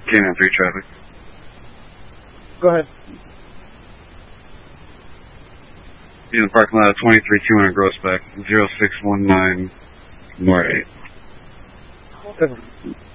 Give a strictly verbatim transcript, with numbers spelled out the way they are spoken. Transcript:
Canine three traffic. Go ahead. In the parking lot of twenty-three two hundred Grossbeck, zero six one nine North eight. Seven.